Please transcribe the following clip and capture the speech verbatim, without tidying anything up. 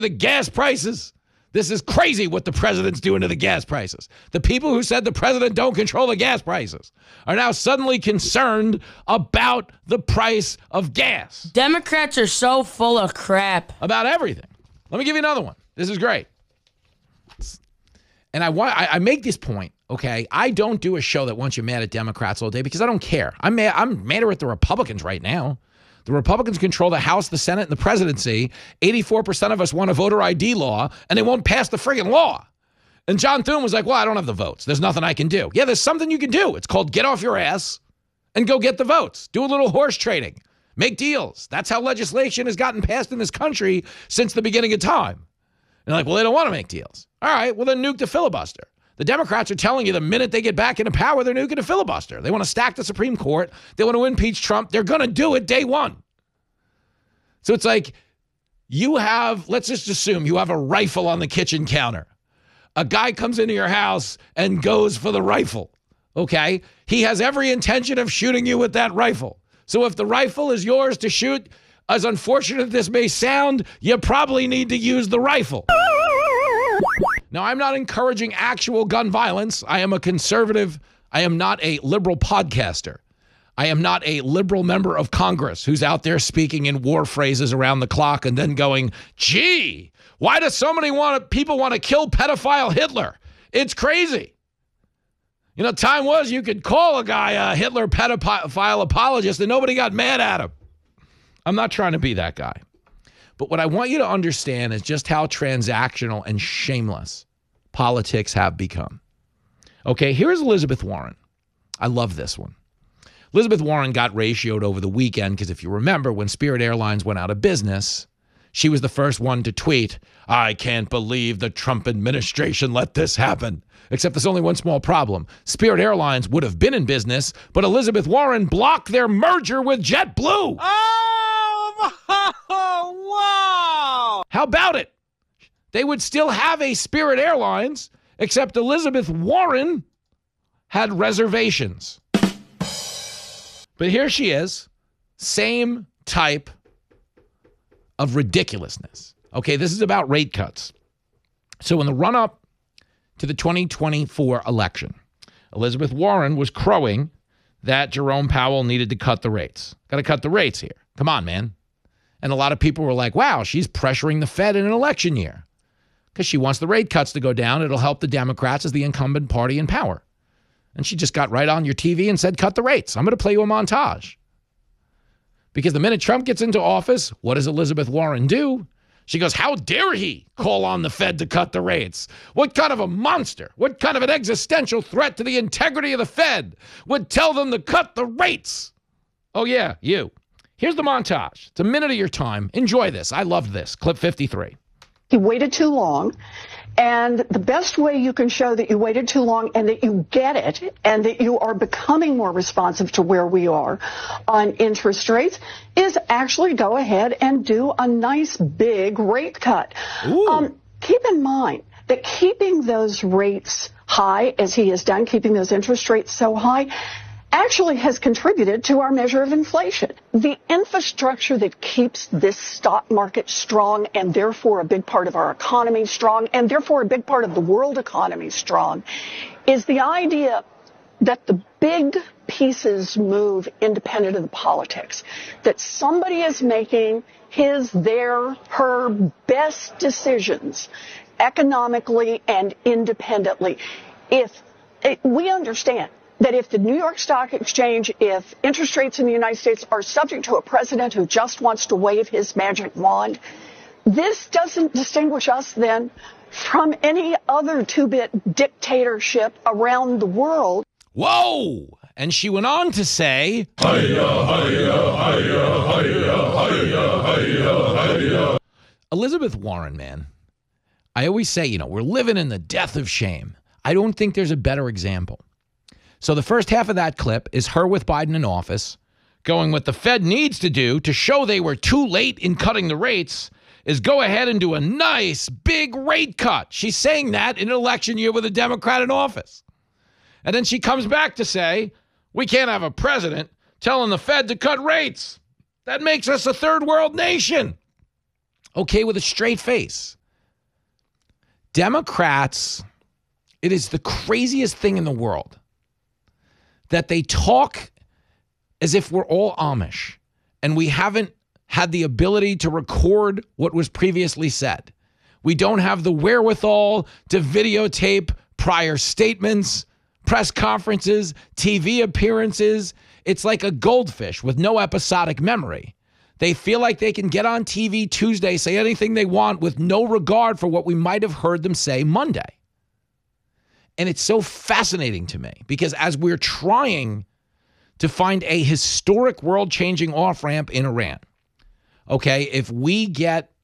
the gas prices. This is crazy what the president's doing to the gas prices. The people who said the president don't control the gas prices are now suddenly concerned about the price of gas. Democrats are so full of crap. About everything. Let me give you another one. This is great. And I want I, I make this point, okay? I don't do a show that wants you mad at Democrats all day because I don't care. I'm mad, I'm madder at the Republicans right now. The Republicans control the House, the Senate, and the presidency. eighty-four percent of us want a voter I D law, and they won't pass the friggin' law. And John Thune was like, well, I don't have the votes. There's nothing I can do. Yeah, there's something you can do. It's called get off your ass and go get the votes. Do a little horse trading. Make deals. That's how legislation has gotten passed in this country since the beginning of time. And they're like, well, they don't want to make deals. All right, well, then nuke the filibuster. The Democrats are telling you the minute they get back into power, they're nuking a filibuster. They want to stack the Supreme Court. They want to impeach Trump. They're going to do it day one. So it's like you have, let's just assume you have a rifle on the kitchen counter. A guy comes into your house and goes for the rifle, okay? He has every intention of shooting you with that rifle. So if the rifle is yours to shoot, as unfortunate as this may sound, you probably need to use the rifle. Now, I'm not encouraging actual gun violence. I am a conservative. I am not a liberal podcaster. I am not a liberal member of Congress who's out there speaking in war phrases around the clock and then going, gee, why do so many want to, people want to kill pedophile Hitler? It's crazy. You know, time was you could call a guy a Hitler pedophile apologist and nobody got mad at him. I'm not trying to be that guy. But what I want you to understand is just how transactional and shameless politics have become. Okay, here's Elizabeth Warren. I love this one. Elizabeth Warren got ratioed over the weekend because if you remember, when Spirit Airlines went out of business, she was the first one to tweet, I can't believe the Trump administration let this happen. Except there's only one small problem. Spirit Airlines would have been in business, but Elizabeth Warren blocked their merger with JetBlue. Oh, wow. How about it? They would still have a Spirit Airlines, except Elizabeth Warren had reservations. But here she is, same type of ridiculousness. Okay, this is about rate cuts. So in the run-up to the twenty twenty-four election, Elizabeth Warren was crowing that Jerome Powell needed to cut the rates. Got to cut the rates here. Come on, man. And a lot of people were like, wow, she's pressuring the Fed in an election year because she wants the rate cuts to go down. It'll help the Democrats as the incumbent party in power. And she just got right on your T V and said, cut the rates. I'm going to play you a montage. Because the minute Trump gets into office, what does Elizabeth Warren do? She goes, how dare he call on the Fed to cut the rates? What kind of a monster, what kind of an existential threat to the integrity of the Fed would tell them to cut the rates? Oh, yeah, you. Here's the montage. It's a minute of your time. Enjoy this. I love this. Clip fifty-three. He waited too long. And the best way you can show that you waited too long and that you get it and that you are becoming more responsive to where we are on interest rates is actually go ahead and do a nice big rate cut. Um, keep in mind that keeping those rates high, as he has done, keeping those interest rates so high, actually has contributed to our measure of inflation. The infrastructure that keeps this stock market strong and therefore a big part of our economy strong and therefore a big part of the world economy strong is the idea that the big pieces move independent of the politics, that somebody is making his, their, her best decisions economically and independently. If it, we understand that if the New York Stock Exchange, if interest rates in the United States are subject to a president who just wants to wave his magic wand, this doesn't distinguish us then from any other two-bit dictatorship around the world. Whoa! And she went on to say, Hi-ya, hi-ya, hi-ya, hi-ya, hi-ya, hi-ya, hi-ya. Elizabeth Warren, man, I always say, you know, we're living in the death of shame. I don't think there's a better example. So the first half of that clip is her with Biden in office going what the Fed needs to do to show they were too late in cutting the rates is go ahead and do a nice big rate cut. She's saying that in an election year with a Democrat in office. And then she comes back to say, we can't have a president telling the Fed to cut rates. That makes us a third world nation. okay, with a straight face. Democrats, it is the craziest thing in the world that they talk as if we're all Amish and we haven't had the ability to record what was previously said. We don't have the wherewithal to videotape prior statements, press conferences, T V appearances. It's like a goldfish with no episodic memory. They feel like they can get on T V Tuesday, say anything they want with no regard for what we might have heard them say Monday. And it's so fascinating to me because as we're trying to find a historic world-changing off-ramp in Iran, okay, if we get